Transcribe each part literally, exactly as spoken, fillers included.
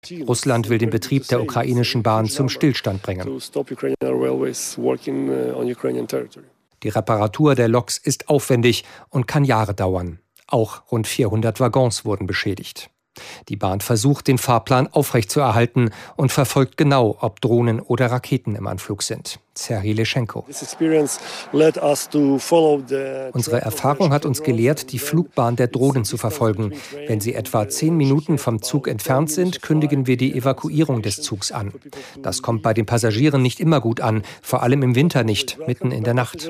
Russland will den Betrieb der ukrainischen Bahn zum Stillstand bringen. Die Reparatur der Loks ist aufwendig und kann Jahre dauern. Auch rund vierhundert Waggons wurden beschädigt. Die Bahn versucht, den Fahrplan aufrechtzuerhalten und verfolgt genau, ob Drohnen oder Raketen im Anflug sind. Serhii Leschenko. Unsere Erfahrung hat uns gelehrt, die Flugbahn der Drohnen zu verfolgen. Wenn sie etwa zehn Minuten vom Zug entfernt sind, kündigen wir die Evakuierung des Zugs an. Das kommt bei den Passagieren nicht immer gut an, vor allem im Winter nicht, mitten in der Nacht.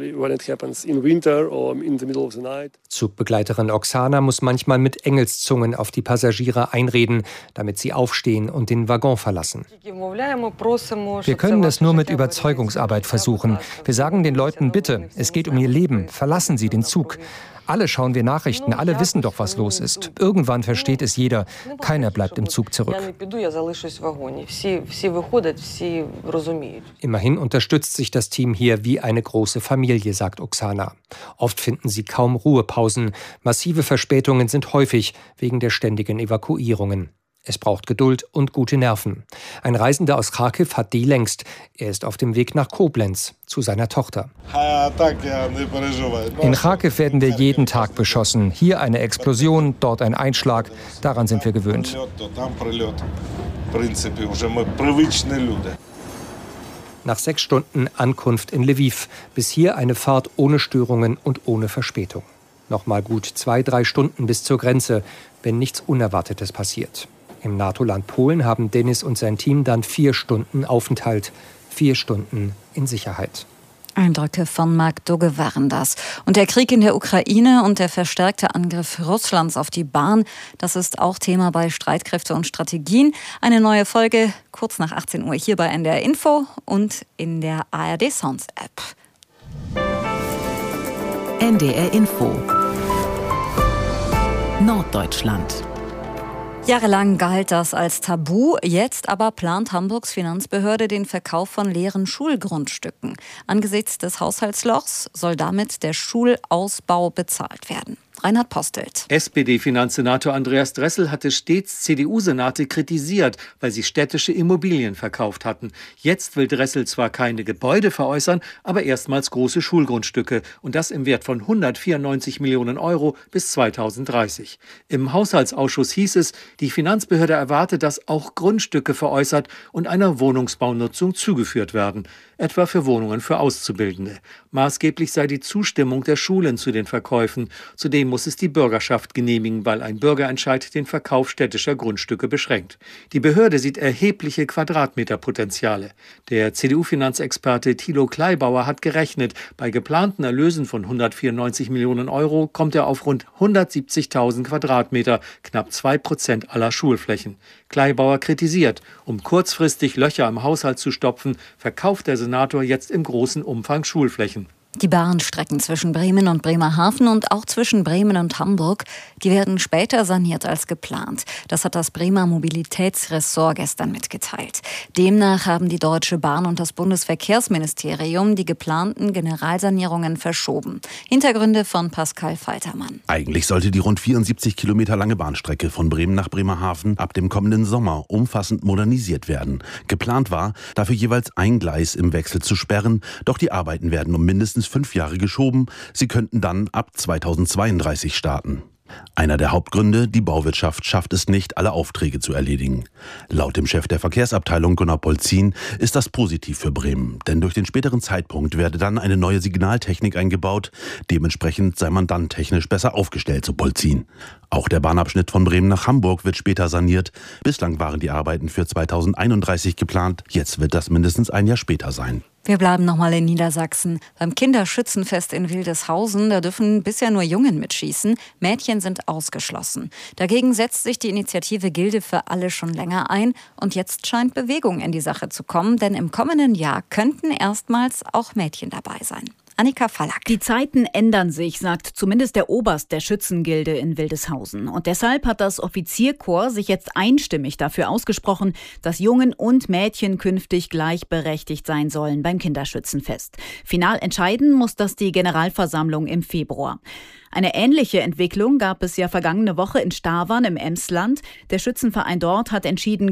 Zugbegleiterin Oksana muss manchmal mit Engelszungen auf die Passagiere einreden, damit sie aufstehen und den Waggon verlassen. Wir können es nur mit Überzeugungsarbeit versuchen. Wir sagen den Leuten, bitte, es geht um ihr Leben, verlassen Sie den Zug. Alle schauen wir Nachrichten, alle wissen doch, was los ist. Irgendwann versteht es jeder. Keiner bleibt im Zug zurück. Immerhin unterstützt sich das Team hier wie eine große Familie, sagt Oksana. Oft finden sie kaum Ruhepausen. Massive Verspätungen sind häufig wegen der ständigen Evakuierungen. Es braucht Geduld und gute Nerven. Ein Reisender aus Charkiw hat die längst. Er ist auf dem Weg nach Koblenz zu seiner Tochter. In Charkiw werden wir jeden Tag beschossen. Hier eine Explosion, dort ein Einschlag. Daran sind wir gewöhnt. Nach sechs Stunden Ankunft in Lwiw. Bis hier eine Fahrt ohne Störungen und ohne Verspätung. Nochmal gut zwei, drei Stunden bis zur Grenze, wenn nichts Unerwartetes passiert. Im NATO-Land Polen haben Dennis und sein Team dann vier Stunden Aufenthalt. Vier Stunden in Sicherheit. Eindrücke von Marc Dugge waren das. Und der Krieg in der Ukraine und der verstärkte Angriff Russlands auf die Bahn, das ist auch Thema bei Streitkräfte und Strategien. Eine neue Folge kurz nach achtzehn Uhr hier bei N D R Info und in der A R D Sounds App. N D R Info Norddeutschland. Jahrelang galt das als Tabu, jetzt aber plant Hamburgs Finanzbehörde den Verkauf von leeren Schulgrundstücken. Angesichts des Haushaltslochs soll damit der Schulausbau bezahlt werden. Reinhard Postelt. S P D-Finanzsenator Andreas Dressel hatte stets C D U-Senate kritisiert, weil sie städtische Immobilien verkauft hatten. Jetzt will Dressel zwar keine Gebäude veräußern, aber erstmals große Schulgrundstücke. Und das im Wert von hundertvierundneunzig Millionen Euro bis zweitausenddreißig. Im Haushaltsausschuss hieß es, die Finanzbehörde erwartet, dass auch Grundstücke veräußert und einer Wohnungsbaunutzung zugeführt werden. Etwa für Wohnungen für Auszubildende. Maßgeblich sei die Zustimmung der Schulen zu den Verkäufen. Zudem muss es die Bürgerschaft genehmigen, weil ein Bürgerentscheid den Verkauf städtischer Grundstücke beschränkt. Die Behörde sieht erhebliche Quadratmeterpotenziale. Der C D U-Finanzexperte Thilo Kleibauer hat gerechnet, bei geplanten Erlösen von hundertvierundneunzig Millionen Euro kommt er auf rund hundertsiebzigtausend Quadratmeter, knapp zwei Prozent aller Schulflächen. Kleibauer kritisiert, um kurzfristig Löcher im Haushalt zu stopfen, verkauft der Senator jetzt im großen Umfang Schulflächen. Die Bahnstrecken zwischen Bremen und Bremerhaven und auch zwischen Bremen und Hamburg, die werden später saniert als geplant. Das hat das Bremer Mobilitätsressort gestern mitgeteilt. Demnach haben die Deutsche Bahn und das Bundesverkehrsministerium die geplanten Generalsanierungen verschoben. Hintergründe von Pascal Faltermann. Eigentlich sollte die rund vierundsiebzig Kilometer lange Bahnstrecke von Bremen nach Bremerhaven ab dem kommenden Sommer umfassend modernisiert werden. Geplant war, dafür jeweils ein Gleis im Wechsel zu sperren, doch die Arbeiten werden um mindestens fünf Jahre geschoben. Sie könnten dann ab zweitausendzweiunddreißig starten. Einer der Hauptgründe, die Bauwirtschaft schafft es nicht, alle Aufträge zu erledigen. Laut dem Chef der Verkehrsabteilung Gunnar Polzin ist das positiv für Bremen, denn durch den späteren Zeitpunkt werde dann eine neue Signaltechnik eingebaut. Dementsprechend sei man dann technisch besser aufgestellt, so Polzin. Auch der Bahnabschnitt von Bremen nach Hamburg wird später saniert. Bislang waren die Arbeiten für zweitausendeinunddreißig geplant. Jetzt wird das mindestens ein Jahr später sein. Wir bleiben nochmal in Niedersachsen. Beim Kinderschützenfest in Wildeshausen, da dürfen bisher nur Jungen mitschießen. Mädchen sind ausgeschlossen. Dagegen setzt sich die Initiative Gilde für alle schon länger ein. Und jetzt scheint Bewegung in die Sache zu kommen, denn im kommenden Jahr könnten erstmals auch Mädchen dabei sein. Annika Fallack. Die Zeiten ändern sich, sagt zumindest der Oberst der Schützengilde in Wildeshausen. Und deshalb hat das Offizierkorps sich jetzt einstimmig dafür ausgesprochen, dass Jungen und Mädchen künftig gleichberechtigt sein sollen beim Kinderschützenfest. Final entscheiden muss das die Generalversammlung im Februar. Eine ähnliche Entwicklung gab es ja vergangene Woche in Stavern im Emsland. Der Schützenverein dort hat entschieden,